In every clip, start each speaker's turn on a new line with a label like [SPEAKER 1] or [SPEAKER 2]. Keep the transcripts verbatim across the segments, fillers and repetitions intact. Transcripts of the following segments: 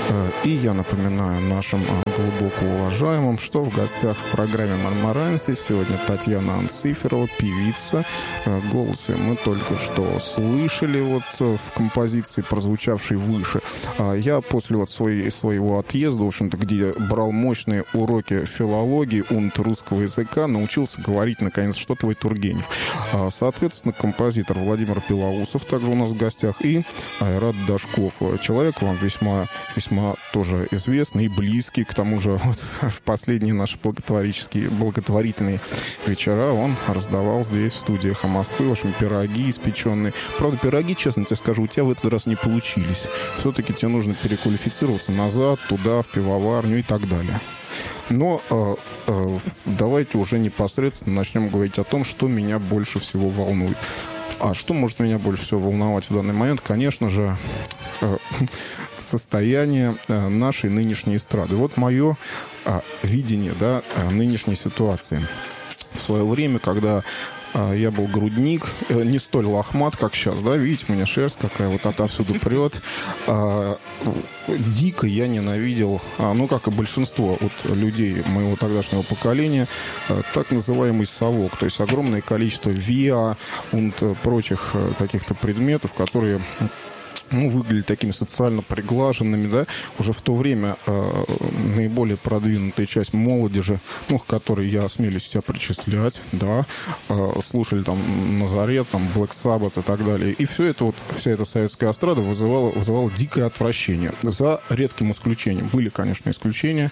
[SPEAKER 1] И я напоминаю нашим глубоко уважаемым, что в гостях в программе «Мармаранцы» сегодня Татьяна Анциферова, певица. Голос ее мы только что слышали вот в композиции, прозвучавшей выше. Я после вот своей, своего отъезда, в общем-то, где брал мощные уроки филологии, унт русского языка, научился говорить, наконец, что твой Тургенев. Соответственно, композитор Владимир Белоусов также у нас в гостях и Айрат Дашков. Человек вам весьма, весьма тоже известный и близкий. К тому же вот, в последние наши благотворительные, благотворительные вечера он раздавал здесь, в студии «Эхо Москвы», в общем, пироги испеченные. Правда, пироги, честно тебе скажу, у тебя в этот раз не получились. Все-таки тебе нужно переквалифицироваться назад, туда, в пивоварню и так далее. Но э, э, давайте уже непосредственно начнем говорить о том, что меня больше всего волнует. А что может меня больше всего волновать в данный момент? Конечно же, э, состояние э, нашей нынешней эстрады. Вот мое э, видение, да, э, нынешней ситуации. В свое время, когда э, я был грудник, э, не столь лохмат, как сейчас, да, видите, у меня шерсть какая вот отовсюду прет. Э, дико я ненавидел, а, ну, как и большинство вот, людей моего тогдашнего поколения, а, так называемый совок. То есть огромное количество ВИА и прочих а, каких-то предметов, которые... ну, выглядели такими социально приглаженными, да, уже в то время э, наиболее продвинутая часть молодежи, ну, к которой я осмелюсь себя причислять, да, э, слушали там Назарет, там, Black Sabbath и так далее. И все это вот, вся эта советская эстрада вызывала, вызывала дикое отвращение. За редким исключением. Были, конечно, исключения.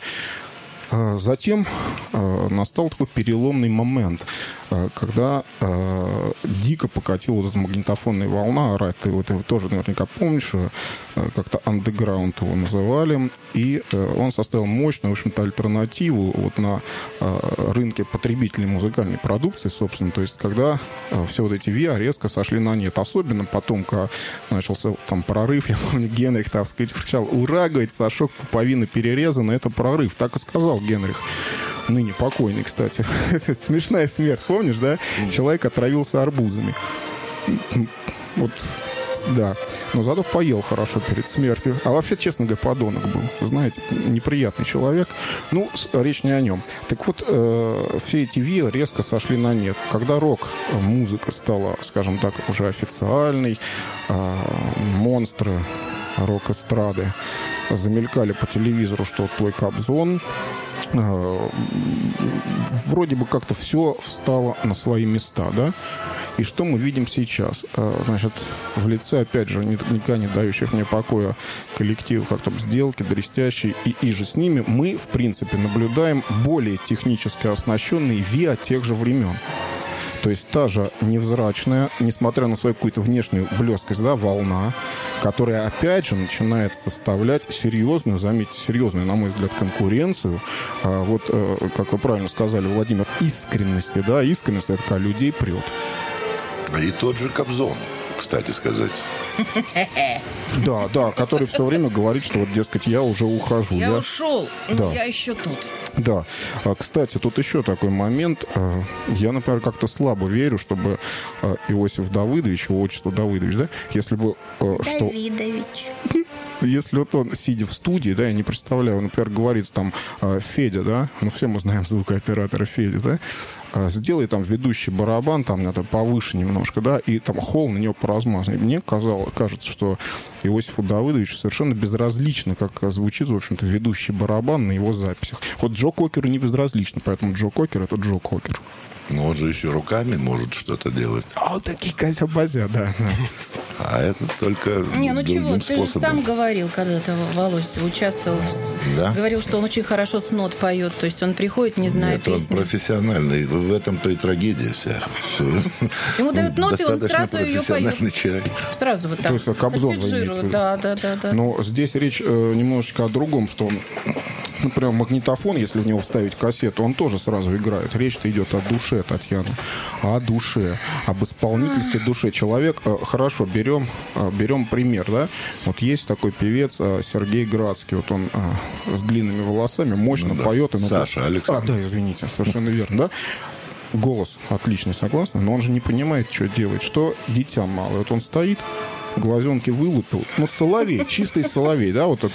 [SPEAKER 1] Затем э, настал такой переломный момент, э, когда э, дико покатила вот эта магнитофонная волна. Райт, ты, вот, ты тоже наверняка помнишь, э, как-то андеграунд его называли. И э, он составил мощную, в общем-то, альтернативу вот на э, рынке потребителей музыкальной продукции, собственно. То есть, когда э, все вот эти ВИА резко сошли на нет. Особенно потом, когда начался там прорыв, я помню, Генрих, так сказать, кричал: «Ура!» говорит, «Сашок пуповины перерезаны, это прорыв». Так и сказал Генрих, ныне покойный, кстати. Это смешная смерть, помнишь, да? Человек отравился арбузами. Вот, да. Но зато поел хорошо перед смертью. А вообще, честно говоря, подонок был. Знаете, неприятный человек. Ну, речь не о нем. Так вот, э, все эти ВИА резко сошли на нет. Когда рок-музыка стала, скажем так, уже официальной, э, монстры рок-эстрады замелькали по телевизору, что твой Кобзон, вроде бы как-то все встало на свои места, да? И что мы видим сейчас? Значит, в лице, опять же, никогда не дающих мне покоя коллективов, как там «Сделки», «Дрестящие» и, и же с ними, мы, в принципе, наблюдаем более технически оснащенные ВИА тех же времен. То есть та же невзрачная, несмотря на свою какую-то внешнюю блескость, да, волна, которая, опять же, начинает составлять серьезную, заметьте, серьезную, на мой взгляд, конкуренцию. А, вот, как вы правильно сказали, Владимир, искренности, да, искренность — это когда людей прет.
[SPEAKER 2] И тот же Кобзон, кстати сказать.
[SPEAKER 1] Да, да, который все время говорит, что вот, дескать, я уже ухожу.
[SPEAKER 3] Я
[SPEAKER 1] да?
[SPEAKER 3] ушел,
[SPEAKER 1] да.
[SPEAKER 3] Я еще тут.
[SPEAKER 1] Да. Кстати, тут еще такой момент. Я, например, как-то слабо верю, чтобы Иосиф Давыдович, его отчество Давыдович, да, если бы...
[SPEAKER 3] Давидович.
[SPEAKER 1] Что... Если вот он, сидя в студии, да, я не представляю, например, говорит там Федя, да, ну все мы знаем звукооператора Федя, да, сделай там ведущий барабан, там надо повыше немножко, да, и там холл на него поразмазанный. Мне казалось, кажется, что Иосифу Давыдовичу совершенно безразлично, как звучит, в общем-то, ведущий барабан на его записях. Вот Джо Кокеру не безразлично, поэтому Джо Кокер — это Джо Кокер.
[SPEAKER 2] Но он же еще руками может что-то делать.
[SPEAKER 1] А вот такие козя-базя, да.
[SPEAKER 2] А это только
[SPEAKER 3] Не, ну чего, ты
[SPEAKER 2] способом.
[SPEAKER 3] же сам говорил когда-то, Володь, участвовал,
[SPEAKER 2] да?
[SPEAKER 3] Говорил, что он очень хорошо с нот поет, то есть он приходит, не зная
[SPEAKER 2] Нет,
[SPEAKER 3] песни.
[SPEAKER 2] он профессиональный, в этом-то и трагедия вся. Все.
[SPEAKER 3] Ему дают ноты, он сразу ее поет.
[SPEAKER 2] Человек.
[SPEAKER 3] Сразу вот так.
[SPEAKER 1] То есть Кобзон вы имеете в виду?
[SPEAKER 3] Да, да, да, да.
[SPEAKER 1] Но здесь речь э, немножечко о другом, что, например, магнитофон, если в него вставить кассету, он тоже сразу играет. Речь-то идет о душе, Татьяна. О душе, об исполнительской душе. Человек, э, хорошо, берем, э, берем пример, да. Вот есть такой певец э, Сергей Градский, вот он э, с длинными волосами, мощно
[SPEAKER 2] ну, да.
[SPEAKER 1] поет. И, ну,
[SPEAKER 2] Саша, Александр.
[SPEAKER 1] А, да, извините, совершенно верно, да. Голос отличный, согласна, но он же не понимает, что делать, что дитя малое. Вот он стоит, глазенки вылупил. Ну, соловей, чистый соловей, да, вот это.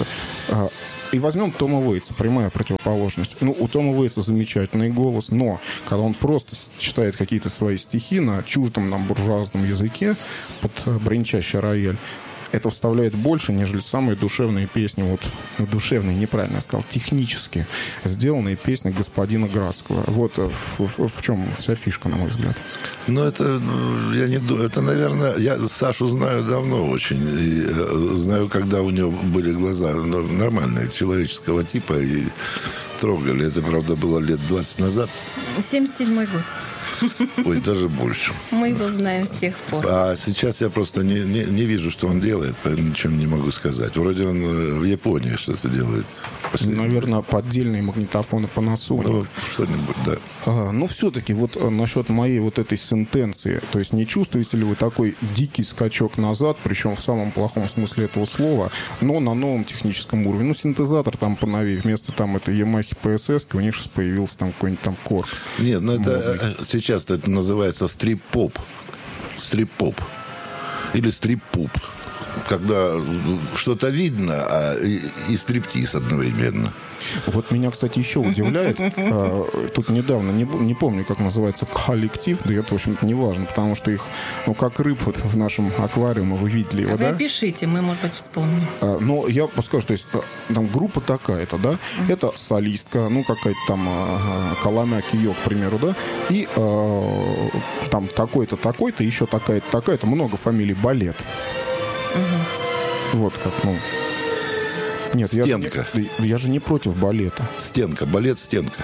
[SPEAKER 1] И возьмем Тома Уэйтса, прямая противоположность. Ну, у Тома Уэйтса замечательный голос, но когда он просто читает какие-то свои стихи на чуждом нам буржуазном языке под бренчащий рояль, это вставляет больше, нежели самые душевные песни, вот, ну, душевные, неправильно я сказал, технически сделанные песни господина Градского. Вот в, в, в чем вся фишка, на мой взгляд.
[SPEAKER 2] Ну, это, я не думаю, это, наверное, я Сашу знаю давно очень, и знаю, когда у него были глаза нормальные, человеческого типа, и трогали. Это, правда, было лет двадцать назад.
[SPEAKER 3] семьдесят седьмой год.
[SPEAKER 2] Ой, даже больше.
[SPEAKER 3] Мы его знаем с тех пор.
[SPEAKER 2] А сейчас я просто не, не, не вижу, что он делает, поэтому ничего не могу сказать. Вроде он в Японии что-то делает.
[SPEAKER 1] Последний. Наверное, поддельные магнитофоны Panasonic.
[SPEAKER 2] Ну, что-нибудь, да.
[SPEAKER 1] А, ну, все-таки вот насчет моей вот этой сентенции. То есть не чувствуете ли вы такой дикий скачок назад, причем в самом плохом смысле этого слова, но на новом техническом уровне? Ну, синтезатор там поновее. Вместо там этой Yamaha пи эс эс у них сейчас появился там какой-нибудь там Корг.
[SPEAKER 2] Нет, ну это сейчас Сейчас это называется стрип-поп. Стрип-поп. Или стрип-пуп. Когда что-то видно, а и, и стриптиз одновременно.
[SPEAKER 1] Вот меня, кстати, еще удивляет. Тут недавно, не, не помню, как называется, коллектив, да это, в общем-то, не важно, потому что их, ну, как рыб вот в нашем аквариуме, вы видели его,
[SPEAKER 3] а
[SPEAKER 1] да?
[SPEAKER 3] вы опишите, мы, может быть, вспомним.
[SPEAKER 1] Но я скажу, то есть там группа такая-то, да, mm-hmm. это солистка, ну, какая-то там Коломя Киё, к примеру, да, и э, там такой-то, такой-то, еще такая-то, такая-то, много фамилий, балет. Mm-hmm. Вот как, ну... Нет,
[SPEAKER 2] Стенка.
[SPEAKER 1] Я, я же не против балета.
[SPEAKER 2] Стенка, балет, стенка.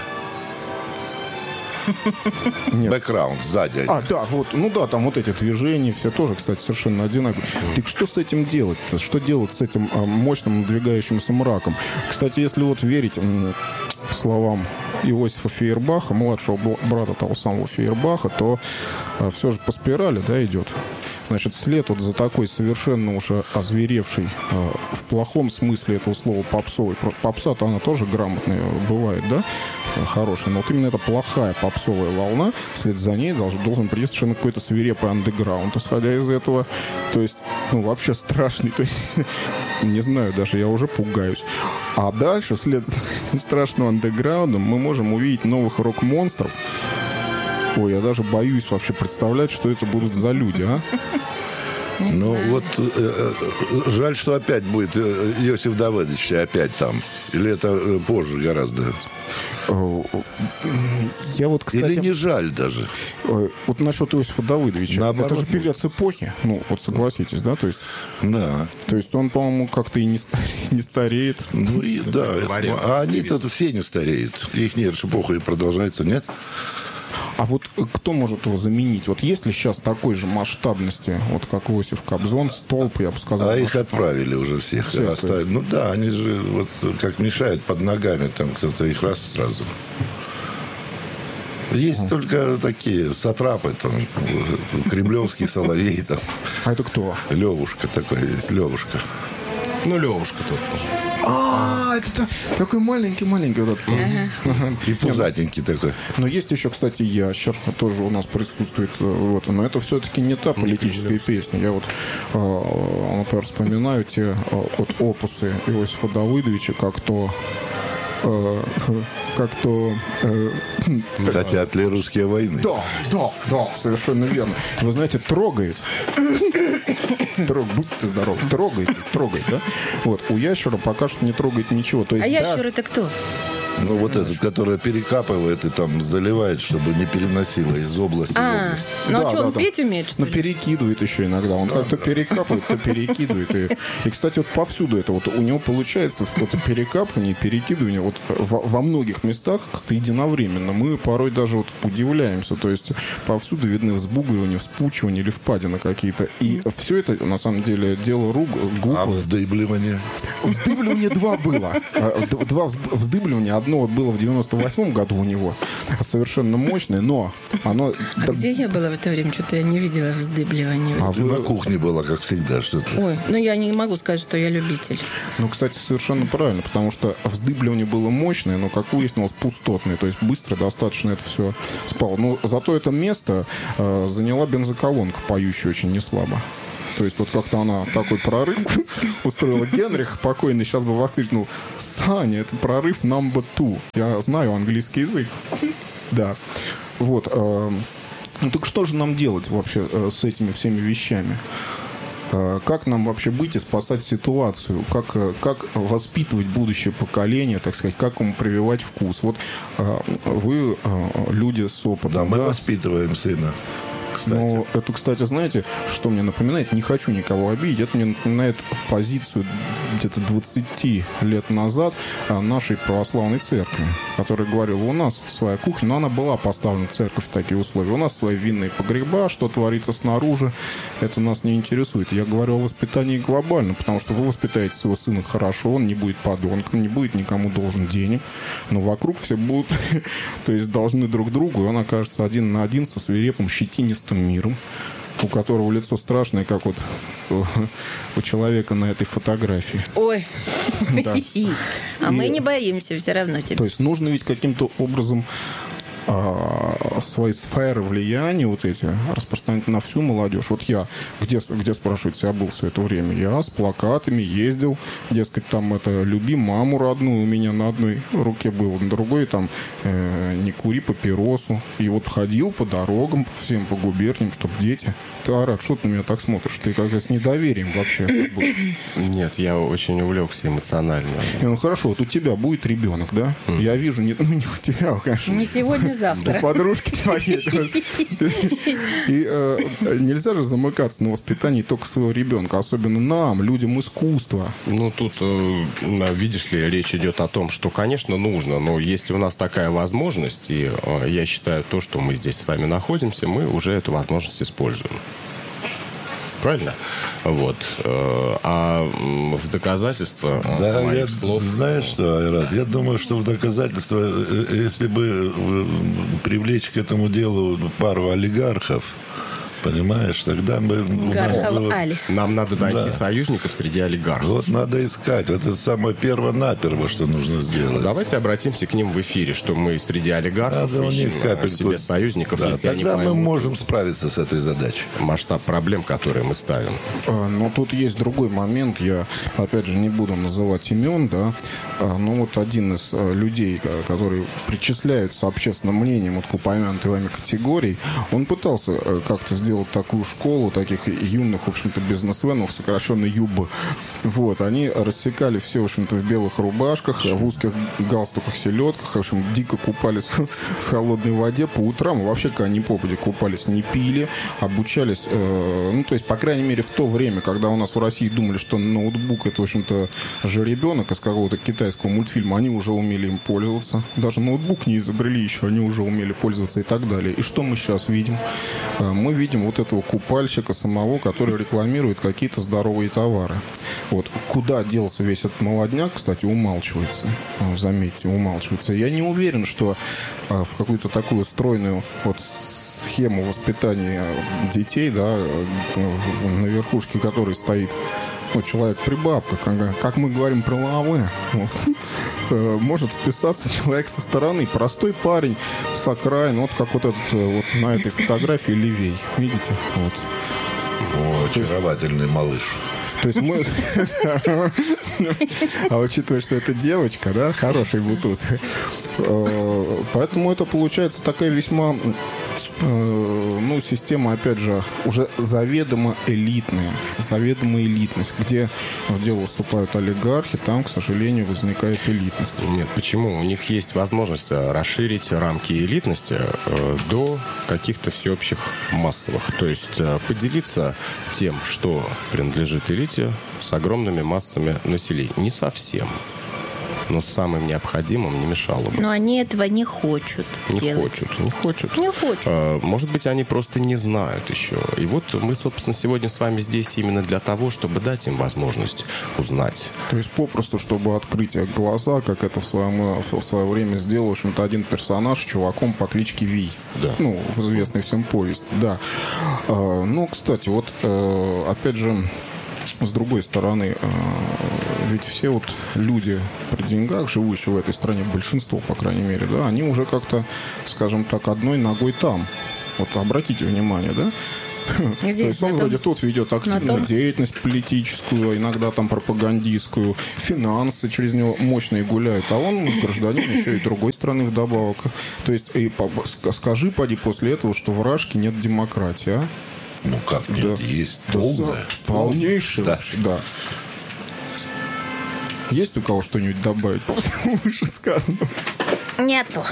[SPEAKER 2] Бэкграунд сзади.
[SPEAKER 1] А, да, вот, ну да, там вот эти движения, все тоже, кстати, совершенно одинаковые. Так что с этим делать? Что делать с этим а, мощным надвигающимся мраком? Кстати, если вот верить м, словам Иосифа Фейербаха, младшего брата того самого Фейербаха, то а, все же по спирали, да, идет. Значит, вслед вот за такой совершенно уже озверевшей, э, в плохом смысле этого слова, попсовой. Попса-то она тоже грамотная бывает, да, хорошая. Но вот именно эта плохая попсовая волна, вслед за ней должен, должен прийти совершенно какой-то свирепый андеграунд, исходя из этого. То есть, ну, вообще страшный. То есть, не знаю, даже я уже пугаюсь. А дальше, вслед за этим страшным андеграундом, мы можем увидеть новых рок-монстров. Ой, я даже боюсь вообще представлять, что это будут за люди, а?
[SPEAKER 3] Не
[SPEAKER 2] ну,
[SPEAKER 3] знаю.
[SPEAKER 2] вот э, э, жаль, что опять будет э, Иосиф Давыдович опять там. Или это э, позже гораздо?
[SPEAKER 1] Я вот, кстати...
[SPEAKER 2] Или не жаль даже?
[SPEAKER 1] Вот насчет Иосифа Давыдовича. Наоборот, это же певец эпохи. Ну, вот согласитесь, да? То есть,
[SPEAKER 2] да.
[SPEAKER 1] То есть он, по-моему, как-то и не стареет. Не стареет.
[SPEAKER 2] Ну, и, да. А они-то все не стареют. Их нет, эпоха и продолжается, нет?
[SPEAKER 1] А вот кто может его заменить? Вот есть ли сейчас такой же масштабности, вот как Иосиф Кобзон, столб, я бы сказал?
[SPEAKER 2] А их отправили уже всех.
[SPEAKER 1] Все,
[SPEAKER 2] оставили. Ну да, они же вот как мешают под ногами, там кто-то их раз сразу. Есть uh-huh. только такие сатрапы, там, кремлевский соловей. Там.
[SPEAKER 1] А это кто?
[SPEAKER 2] Левушка такой есть, Левушка.
[SPEAKER 4] Ну, Левушка тут.
[SPEAKER 1] А, это такой маленький-маленький. Вот.
[SPEAKER 2] Uh-huh. И пузатенький такой.
[SPEAKER 1] Но есть еще, кстати, Ящер, тоже у нас присутствует. Вот. Но это все-таки не та политическая песня. Я вот, например, вспоминаю те вот, опусы Иосифа Давыдовича, как то... как то... Э,
[SPEAKER 2] хотят ли русские войны?
[SPEAKER 1] Да, да, да, совершенно верно. Вы знаете, трогает. Трог, будь ты здоров. Трогает, трогает, да? Вот, у Ящера пока что не трогает ничего. То есть,
[SPEAKER 3] а
[SPEAKER 1] да,
[SPEAKER 3] Ящер это кто?
[SPEAKER 2] Ну, вот этот, который перекапывает и там заливает, чтобы не переносило из области
[SPEAKER 3] а,
[SPEAKER 2] в область.
[SPEAKER 3] Ну,
[SPEAKER 1] да,
[SPEAKER 3] что,
[SPEAKER 1] да,
[SPEAKER 3] он
[SPEAKER 1] да.
[SPEAKER 3] петь умеет, что
[SPEAKER 1] ну,
[SPEAKER 3] ли?
[SPEAKER 1] перекидывает еще иногда. Он да, как-то да. перекапывает, то перекидывает. И, и, кстати, вот повсюду это вот у него получается вот перекапывание, перекидывание вот во, во многих местах как-то единовременно. Мы порой даже вот удивляемся. То есть повсюду видны взбугривания, вспучивания или впадины какие-то. И все это, на самом деле, дело рук глупое.
[SPEAKER 2] А вздыбливание?
[SPEAKER 1] Вздыбливание два было. Два вздыбливания. Одно вот было в девяносто восьмом году у него. Совершенно мощное, но оно...
[SPEAKER 3] А где я была в это время? Что-то я не видела вздыбливания.
[SPEAKER 2] А вы... На кухне было, как всегда, что-то.
[SPEAKER 3] Ой, ну я не могу сказать, что я любитель.
[SPEAKER 1] Ну, кстати, совершенно правильно, потому что вздыбливание было мощное, но, как выяснилось, пустотное. То есть быстро достаточно это все спало. Но зато это место э, заняла бензоколонка, поющая очень неслабо. То есть вот как-то она такой прорыв устроила. Генрих покойный сейчас бы воскликнул: Саня, это прорыв number two. Я знаю английский язык. Да. Вот. Ну так что же нам делать вообще с этими всеми вещами? Как нам вообще быть и спасать ситуацию? Как, как воспитывать будущее поколение, так сказать, как ему прививать вкус? Вот вы люди с опытом.
[SPEAKER 2] Да, мы
[SPEAKER 1] да?
[SPEAKER 2] воспитываем сына. Кстати.
[SPEAKER 1] Но это, кстати, знаете, что мне напоминает? Не хочу никого обидеть. Это мне напоминает позицию где-то двадцать лет назад нашей православной церкви, которая говорила: у нас своя кухня, но она была поставлена в церковь в такие условия. У нас свои винные погреба, что творится снаружи, это нас не интересует. Я говорю о воспитании глобально, потому что вы воспитаете своего сына хорошо, он не будет подонком, не будет никому должен денег, но вокруг все будут, то есть должны друг другу, и он окажется один на один со свирепым щетинистым миром, у которого лицо страшное, как вот у человека на этой фотографии.
[SPEAKER 3] Ой.
[SPEAKER 1] Да.
[SPEAKER 3] А
[SPEAKER 1] И,
[SPEAKER 3] мы не боимся все равно тебя.
[SPEAKER 1] То есть нужно ведь каким-то образом а, свои сферы влияния вот эти распространять на всю молодежь. Вот я, где, где спрашивается, я был все это время? Я с плакатами ездил, дескать, там это «люби маму родную», у меня на одной руке было, на другой там э, «не кури папиросу». И вот ходил по дорогам, всем по губерниям, чтобы дети... Ты, Арак, что ты на меня так смотришь? Ты как-то с недоверием вообще.
[SPEAKER 4] Нет, я очень увлекся эмоционально.
[SPEAKER 1] Ну хорошо, вот у тебя будет ребенок, да? Mm. Я вижу, не, ну не у тебя, конечно.
[SPEAKER 3] Не сегодня, завтра.
[SPEAKER 1] У подружки твоей. И э, нельзя же замыкаться на воспитании только своего ребенка, особенно нам, людям искусства.
[SPEAKER 4] Ну, тут, э, видишь ли, речь идет о том, что, конечно, нужно, но если у нас такая возможность, и э, я считаю, то, что мы здесь с вами находимся, мы уже эту возможность используем. Правильно? Вот. А в доказательство
[SPEAKER 2] да,
[SPEAKER 4] моих
[SPEAKER 2] я,
[SPEAKER 4] слов...
[SPEAKER 2] Знаешь что, Айрат, я думаю, что в доказательство, если бы привлечь к этому делу пару олигархов, понимаешь, тогда мы... у нас было...
[SPEAKER 4] Нам надо найти
[SPEAKER 2] да.
[SPEAKER 4] союзников среди олигархов.
[SPEAKER 2] Вот надо искать. Вот это самое перво-наперво, что нужно сделать.
[SPEAKER 4] Ну, давайте обратимся к ним в эфире, что мы среди олигархов
[SPEAKER 2] надо
[SPEAKER 4] ищем
[SPEAKER 2] капельку...
[SPEAKER 4] себе союзников,
[SPEAKER 2] да,
[SPEAKER 4] если они
[SPEAKER 2] тогда мы
[SPEAKER 4] поймут
[SPEAKER 2] можем справиться с этой задачей.
[SPEAKER 4] Масштаб проблем, которые мы ставим.
[SPEAKER 1] А, но тут есть другой момент. Я, опять же, не буду называть имен, да. А, но вот один из а, людей, которые причисляются общественным мнением вот к упомянутой вами категории, он пытался а, как-то сделать такую школу таких юных, в общем-то, бизнесменов, сокращенно ЮБ. Вот, они рассекали все, в общем-то, в белых рубашках, в узких галстуках, селедках, в общем, дико купались в холодной воде по утрам, вообще, когда ни попади купались, не пили, обучались, э, ну, то есть, по крайней мере, в то время, когда у нас в России думали, что ноутбук это, в общем-то, жеребенок из какого-то китайского мультфильма, они уже умели им пользоваться. Даже ноутбук не изобрели еще, они уже умели пользоваться и так далее. И что мы сейчас видим? Мы видим вот этого купальщика самого, который рекламирует какие-то здоровые товары. Вот. Куда делся весь этот молодняк, кстати, умалчивается. Заметьте, умалчивается. Я не уверен, что в какую-то такую стройную вот схему воспитания детей, да, на верхушке которой стоит ну, человек при бабках, как, как мы говорим про лавы, вот, может вписаться человек со стороны. Простой парень с окраин, вот как вот этот вот на этой фотографии левей. Видите? Вот.
[SPEAKER 2] О, очаровательный малыш.
[SPEAKER 1] То есть мы... А учитывая, что это девочка, да, хороший бутуз. Поэтому это получается такая весьма... Ну, система, опять же, уже заведомо элитная. Заведомо элитность. Где в дело выступают олигархи, там, к сожалению, возникает элитность.
[SPEAKER 4] Нет, почему? У них есть возможность расширить рамки элитности э, до каких-то всеобщих массовых. То есть э, поделиться тем, что принадлежит элите, с огромными массами населения. Не совсем. Но самым необходимым не мешало бы.
[SPEAKER 3] Но они этого не хотят
[SPEAKER 4] Не
[SPEAKER 3] делать.
[SPEAKER 4] хочут, не хочут.
[SPEAKER 3] Не хочут.
[SPEAKER 4] А, может быть, они просто не знают еще. И вот мы, собственно, сегодня с вами здесь именно для того, чтобы дать им возможность узнать.
[SPEAKER 1] То есть попросту, чтобы открыть их глаза, как это в, своем, в свое время сделал, в общем-то, один персонаж с чуваком по кличке Вий.
[SPEAKER 4] Да.
[SPEAKER 1] Ну, в известной всем повести, да. А, ну, кстати, вот, а, опять же, с другой стороны, ведь все вот люди при деньгах, живущие в этой стране, большинство, по крайней мере, да, они уже как-то, скажем так, одной ногой там. Вот обратите внимание, да,
[SPEAKER 3] Где?
[SPEAKER 1] То есть он
[SPEAKER 3] На том-
[SPEAKER 1] вроде тут ведет активную
[SPEAKER 3] том-
[SPEAKER 1] деятельность политическую, иногда там пропагандистскую, финансы через него мощные гуляют, а он гражданин еще и другой страны вдобавок. То есть и по- ск- скажи, поди, после этого, что в Рашке нет демократии, а?
[SPEAKER 2] Ну как нет,
[SPEAKER 1] Да.
[SPEAKER 2] есть
[SPEAKER 1] Да,
[SPEAKER 2] полная.
[SPEAKER 1] полнейшая
[SPEAKER 2] Да.
[SPEAKER 1] вообще, да. Есть у кого что-нибудь добавить после вышесказанного?
[SPEAKER 3] Нету.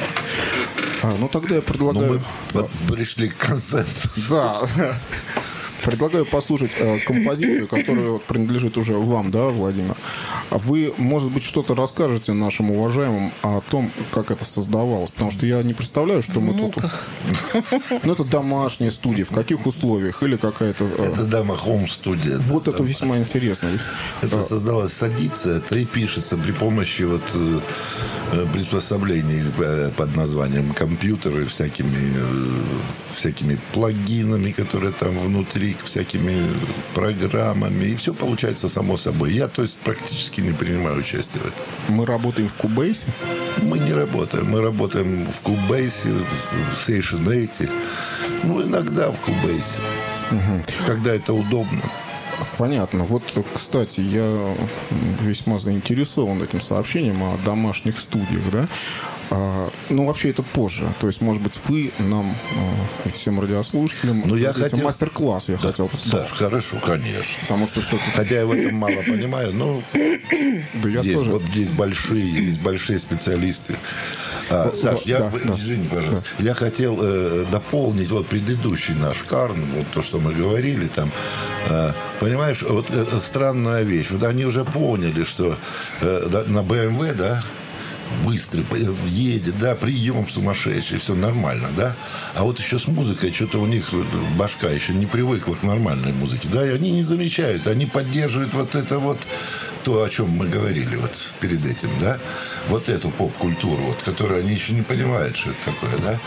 [SPEAKER 1] А, ну тогда я
[SPEAKER 2] Но
[SPEAKER 1] предлагаю...
[SPEAKER 2] мы по- пришли к консенсусу.
[SPEAKER 1] Да. Предлагаю послушать э, композицию, которая вот принадлежит уже вам, да, Владимир? А вы, может быть, что-то расскажете нашим уважаемым о том, как это создавалось? Потому что я не представляю, что
[SPEAKER 3] В
[SPEAKER 1] мы тут...
[SPEAKER 3] муках.
[SPEAKER 1] Ну, это домашняя студия, в каких условиях? Или какая-то... э,
[SPEAKER 2] Это дама хоум-студия.
[SPEAKER 1] Вот это весьма интересно.
[SPEAKER 2] Это создалось, садится, это и пишется при помощи вот э, э, приспособлений э, под названием компьютеры, всякими, э, всякими плагинами, которые там внутри, всякими программами. И все получается само собой. Я, то есть, практически не принимаю участие в этом.
[SPEAKER 1] Мы работаем в Кубейсе.
[SPEAKER 2] Мы не работаем. Мы работаем в Кубейсе, в Station восемь. Ну, иногда в Кубейсе. Когда это удобно.
[SPEAKER 1] Понятно. Вот, кстати, я весьма заинтересован этим сообщением о домашних студиях, да? А, ну, вообще, это позже. То есть, может быть, вы нам а, и всем радиослушателям...
[SPEAKER 2] Ну, я
[SPEAKER 1] дадите
[SPEAKER 2] хотел-
[SPEAKER 1] мастер-класс, я хотел...
[SPEAKER 2] Саш, хорошо, конечно.
[SPEAKER 1] Потому что все-таки...
[SPEAKER 2] Хотя я в этом мало понимаю, но
[SPEAKER 1] Да я
[SPEAKER 2] есть,
[SPEAKER 1] тоже...
[SPEAKER 2] вот есть большие, есть большие специалисты. А,
[SPEAKER 1] Вот,
[SPEAKER 2] Саш,
[SPEAKER 1] вот,
[SPEAKER 2] я,
[SPEAKER 1] да, да.
[SPEAKER 2] извини, пожалуйста, я хотел э, дополнить вот предыдущий наш Карн, вот то, что мы говорили там. Э, понимаешь, вот э, странная вещь. Вот они уже поняли, что э, да, на бэ эм вэ, да, быстрый, едет, да, прием сумасшедший, все нормально, да. А вот еще с музыкой что-то у них башка еще не привыкла к нормальной музыке, да, и они не замечают, они поддерживают вот это вот, то, о чем мы говорили вот перед этим, да, вот эту поп-культуру, вот, которую они еще не понимают, что это такое, да.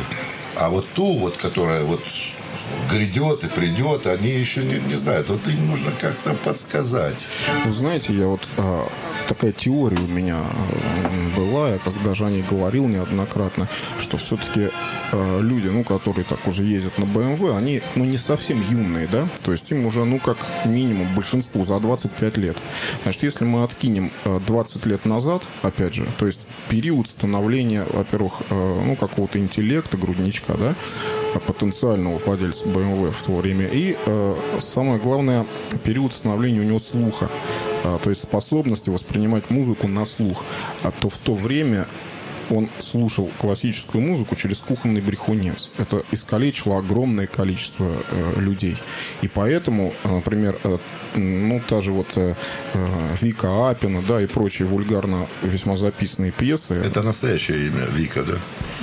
[SPEAKER 2] А вот ту вот, которая вот грядет и придет, они еще не, не знают. Вот им нужно как-то подсказать.
[SPEAKER 1] Вы знаете, я вот а, такая теория у меня а, была, я когда же о ней говорил неоднократно, что все-таки а, люди, ну, которые так уже ездят на бэ эм вэ, они, ну, не совсем юные, да, то есть им уже, ну, как минимум большинству за двадцать пять лет. Значит, если мы откинем а, двадцать лет назад, опять же, то есть период становления, во-первых, а, ну, какого-то интеллекта, грудничка, да, потенциального владельца бэ эм вэ в то время. И э, самое главное, период становления у него слуха. А, то есть способности воспринимать музыку на слух. А то в то время он слушал классическую музыку через кухонный брехунец. Это искалечило огромное количество э, людей. И поэтому, например, э, ну, та же вот э, э, Вика Апина, да, и прочие вульгарно весьма записанные пьесы.
[SPEAKER 2] Это настоящее имя Вика, да?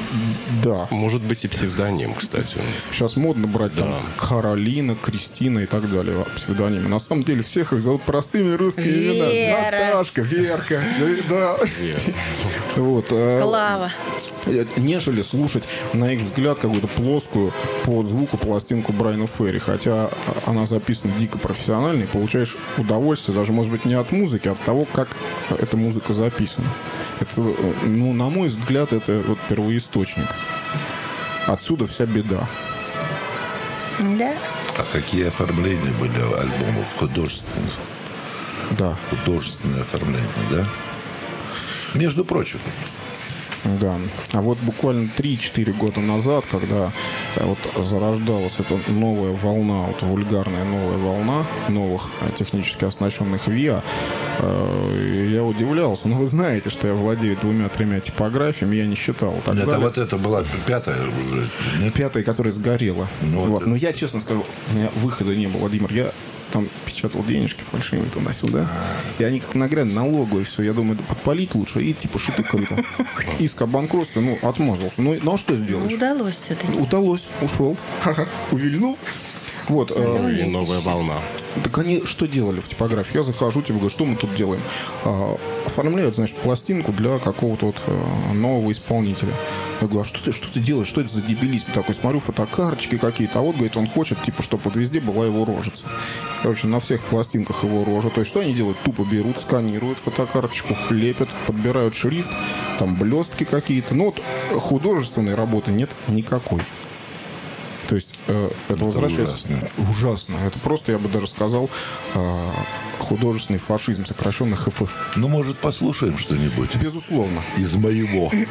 [SPEAKER 1] Да.
[SPEAKER 4] Может быть и псевдоним, кстати.
[SPEAKER 1] Сейчас модно брать там Каролина, Кристина и так далее, псевдонимы. На самом деле всех их зовут простыми русскими именами.
[SPEAKER 3] Вера.
[SPEAKER 1] Наташка, Верка. Да.
[SPEAKER 4] Вера.
[SPEAKER 1] Вот. э,
[SPEAKER 3] Клава.
[SPEAKER 1] Нежели слушать, на их взгляд, какую-то плоскую по звуку пластинку Брайана Ферри. Хотя она записана дико профессионально, и получаешь удовольствие даже, может быть, не от музыки, а от того, как эта музыка записана. Это, ну, на мой взгляд, это вот первоисточник. Отсюда вся беда.
[SPEAKER 3] Да?
[SPEAKER 2] А какие оформления были альбомов художественных?
[SPEAKER 1] Да,
[SPEAKER 2] Художественное оформление, да? Между прочим.
[SPEAKER 1] да. А вот буквально три-четыре года назад, когда э, вот зарождалась эта новая волна, вот вульгарная новая волна новых э, технически оснащенных ВИА, э, я удивлялся. Ну, вы знаете, что я владею двумя-тремя типографиями, я не считал. и так
[SPEAKER 2] Это
[SPEAKER 1] далее.
[SPEAKER 2] вот это была пятая уже. Нет?
[SPEAKER 1] Пятая, которая сгорела.
[SPEAKER 2] Ну,
[SPEAKER 1] вот.
[SPEAKER 2] это-
[SPEAKER 1] Но я, честно скажу, у меня выхода не было, Владимир. Я там печатал денежки фальшивые туда-сюда. И они как нагрянули, налоговые, все. Я думаю, да подпалить лучше. И типа шито крыто. Иск о банкротстве, ну, отмазался. Ну, ну а что сделаешь?
[SPEAKER 3] Удалось все-таки.
[SPEAKER 1] Удалось. Ушел. Увильнул. Вот. э,
[SPEAKER 4] И новая волна.
[SPEAKER 1] Так они что делали в типографии? Я захожу, типа, говорю, что мы тут делаем? А, оформляют, значит, пластинку для какого-то вот э, нового исполнителя. Я говорю, а что ты, что ты делаешь? Что это за дебилизм такой? Смотрю, фотокарточки какие-то. А вот, говорит, он хочет, типа, чтобы вот везде была его рожица. Короче, на всех пластинках его рожа. То есть, что они делают? Тупо берут, сканируют фотокарточку, лепят, подбирают шрифт, там блестки какие-то. Но вот художественной работы нет никакой. То есть э, это, это возвращается...
[SPEAKER 2] ужасно.
[SPEAKER 1] Ужасно. Это просто, я бы даже сказал, э, художественный фашизм, сокращенно ХФ.
[SPEAKER 2] Ну, может, послушаем что-нибудь?
[SPEAKER 1] Безусловно.
[SPEAKER 2] Из моего